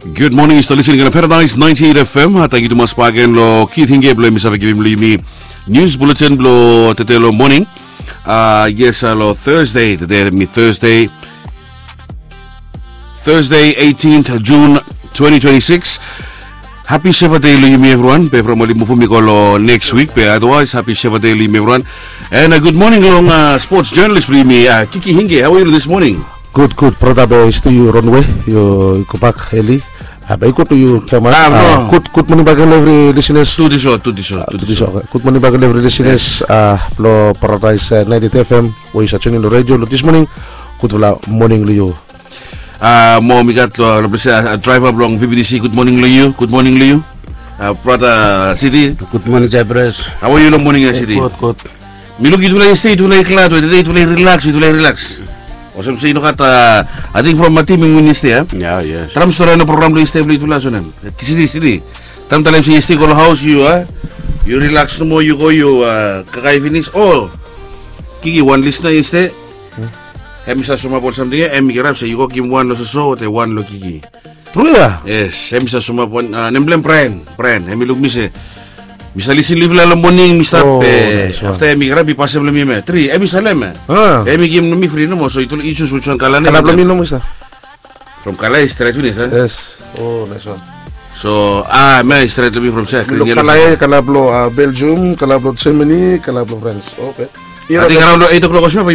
Good morning, you're listening to Paradise 98 FM. Thank you to mas pagen lo Keith Hinge blo mi sa givim mi news bulletin blo tetelo morning. Yes, lo Thursday today mi Thursday 18th June 2026. Happy Shiva Day lo yumi everyone. Pe from mali mufumi ko lo next week. Pe otherwise happy Shiva Day lo yumi everyone. And good morning long sports journalist blo mi Kiki Hinge. How are you this morning? Good. Brother, to you runway. You go back, Eli. I go to you, Kama. Good morning, back every listeners. To the show. Good morning, back every listeners. Lo Paradise 98 FM. We are tuning the radio this morning. Good morning, Leo. Mo migat lo driver blong VBDC. Good morning, Leo. Good morning, Leo. Brother City. Good morning, Jabres. How are you, long morning, City? Good. Miluk itulay stay, itulay klat, itulay relax. Osam sa ino kata, I think from Mati Minguniste, Yeah, yes. Tram story na program lo stable itula sonan. Sidi. Tam talam si stay ko house you you relax no mo you go you kakay finish. Oh, Kiki one list na este. Hem sa sumapot something em girap sa you go kim one lo so te one lo Kiki. True ya? Yes, hem sa sumapot nemblem friend. Hem ilug mi se. Misali si live la morning Mr. After emi grabi pasem la mi me 3 emi salem emi game no mi free no mo so itu choose which one kala Kana blami no Mr. From Kala straight Tunis Yes. Oh, nice one. So me straight to be from Czech Kala blo Belgium, kala blo Germany, kala blo France. Okay. I think around 8 o'clock osma pa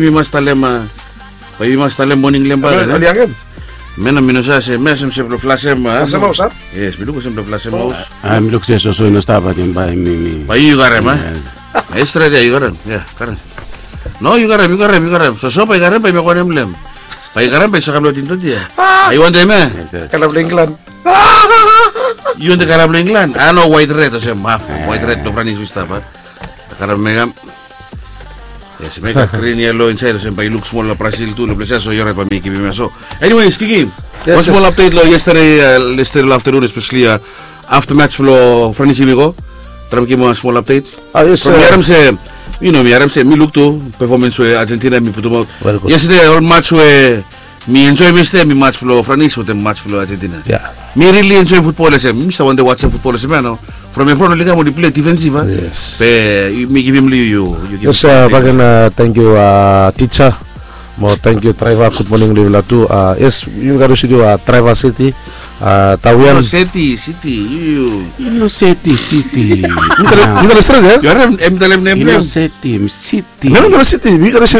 mi mas talem morning lemba Aliangen. Mena minusa se mesem se pro flasem Sama usap? Yes, bilu ko se pro flasem mouse Look, so no staba din by me. Pa you garam straight you garam yeah garam no you garam so pa garam pa me ko nemlem pa garam pa sa kamlo tinto dia I want them Kala blo England. You want the Calabro England? No white red o sea white red no franis vista pa garam mega yes, make a green yellow inside and by look small Brazil too. Let's say you're para me give me so. Anyways, Kiki, one small update lo yesterday afternoon, especially after match lo Francis Migo. Tram ki mo small update. Yes. From Yaram say, Yaram say me look to performance with Argentina me put out. Yesterday all match where me enjoy me match lo Francis with the match lo Argentina. Yeah. Me really enjoy football as Mr. One day watching football as man. From in front of the game, we play defensive. Yes. Me give him you. Yes, thank you, teacher. Thank you, Driver. Good morning, Level 2. Yes, you got to see Driver City. Tawian. City. You know City. You got to straight, you are name. City. No, City. We got to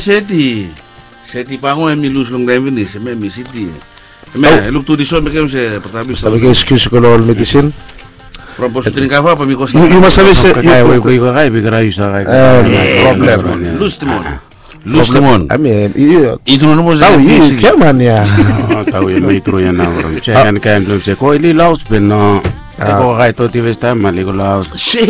City pa ako mi lose long time ni me City. Me look to the show me kem se protagonist. Sabi ko excuse ko all medicine. From posting ka pa mi ko. You must have said problem. Lose Timon. I mean, itu no mo sa. Come on ya. Tahu ya metro ya na orang. Jangan kan belum se ko ili laos beno. Ako kay to TV time mali ko laos.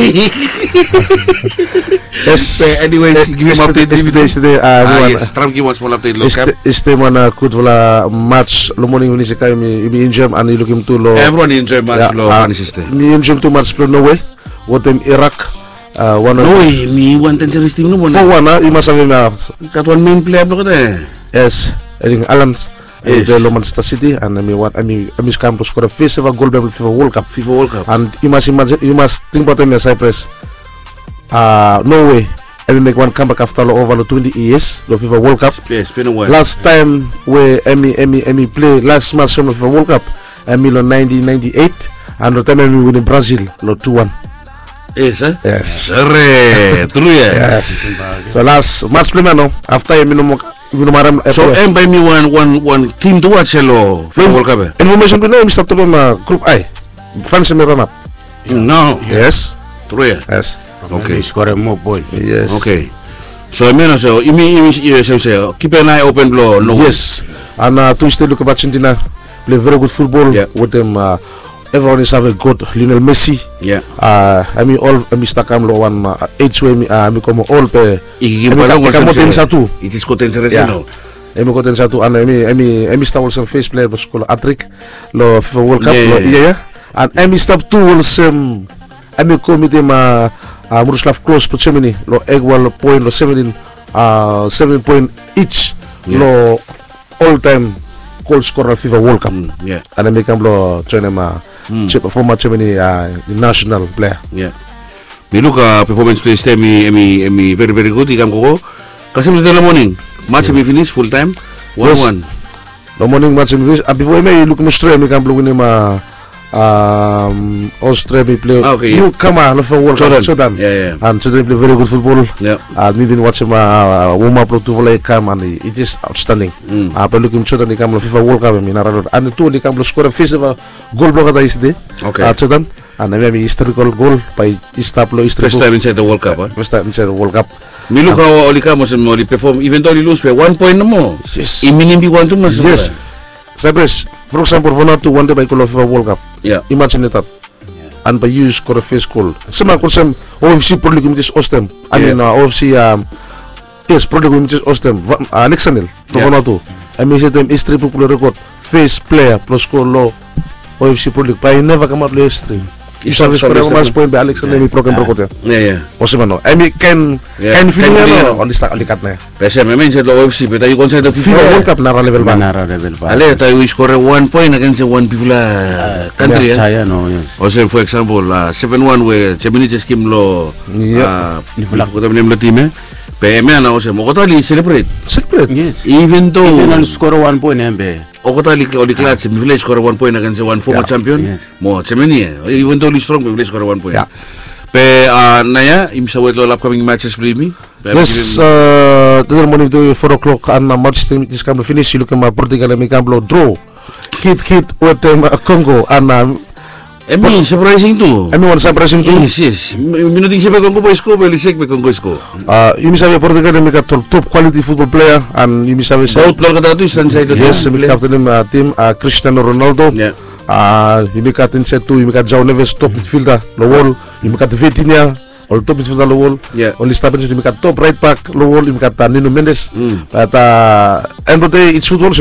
Yes. Anyways, give me update today. Yes, Trump give one small update lo cap. Este mana good wala match lo morning ni se kay mi enjoy and you looking to lo. Everyone enjoy match lo ani siste. Mi enjoy too much no way. What them Iraq one no way mi one ten series team no mo. For one you must have na kat one main player lo kada. Yes, Erling Haaland. The Manchester City and I mean come to score a first ever goal in FIFA World Cup. And you must think about them as Cyprus. No way. I will make one comeback after over 20 years the FIFA World Cup. Yes, been a while. Last time where Emi play last match from the FIFA World Cup, Emi 1998 and the time Emi win in Brazil 2-1. Yes, Yes. True, yes. So last match play man after Emi no so by me one team to watch hello for World Cup. Information to know Mr. Tobema Group I. France may run up. No. Yes. True. Yes. Okay. Score more boy. Yes. Okay. So I mean so you mean keep an eye open blow. No. Yes. And to still look about Argentina play very good football with them. Everyone is have a good Lionel Messi. Yeah. I mean all Mr. Kamlo one H way me come all pe. It is contention no. Emi koten satu and Emi Star Wilson face player for school Atrik lo FIFA World Cup yeah. And Emi stop 2 Wilson Emi committee ma Miroslav Klose po Germany lo equal point lo 7 point each lo all time goal scorer FIFA World Cup. Yeah. And I can blow join him former Germany national player. Yeah. Mi look performance to stay mi very very good ikam ko. Kasi mo the morning match mi finish full time 1-1. The morning match mi finish. Before me look mo straight mi can blow ni ma Austria play. Okay. You come on for World Cup Sudan. Yeah. And Sudan play very good football. Yeah. Me been watching warm up to volley come and it is outstanding. But looking Sudan ni come FIFA World Cup mi narado. And two ni come score face of goal block that is there. Okay. Sudan. And I mean historical goal by Istaplo. First time inside the World Cup. First time inside the World Cup. Mi look how oli ka mo sa mo perform even though you lose by 1 point na mo. Yes. Iminimbi 1 to mas. Yes. Cyprus, for example, Ronaldo one day by call of FIFA World Cup. Yeah. Imagine that. And by you score a face goal. Sama ko sem OFC Pro League is Ostem. I mean OFC yes Pro League is Ostem. Alexander Ronaldo. I mean them is triple record face player plus score low OFC Pro League. But he never come out low history. Isa score mas point by Alexander mi program record. Yeah. Osimano. I mean can feeling on this kat na. Pese me mention the OFC but you consider FIFA World Cup nara level ba. Ale tayo score 1 point against one people country. Chaya no. Yes. Also for example 7-1 where Germany just came lo ko tayo name team pe me ana also mo ko tali celebrate. Yes. Even though Even score 1 point embe. o ko tali oli clutch mi village score 1 point against one former champion. Yes. Mo Germany even though strong mi village score 1 point. Yeah. Pe naya imsa wet lo upcoming matches primi. Yes, today morning to 4 o'clock and match team is come to finish. You look at my Portugal and Camlo draw. Kid with Congo and Emi surprising too. One surprising too. Yes. Minuting siya Congo boys ko, belisek be Congo ko. You misabi Portugal and make a top quality football player and you misabi South player kada to stand side. Yes, we captain team Cristiano Ronaldo. Yeah. You make a set to you make a João Neves top midfielder the wall. You make a Vitinha or top midfielder the wall. Yeah. Only stability you make a top right back the wall. You make a Nuno Mendes. But end of the day it's football.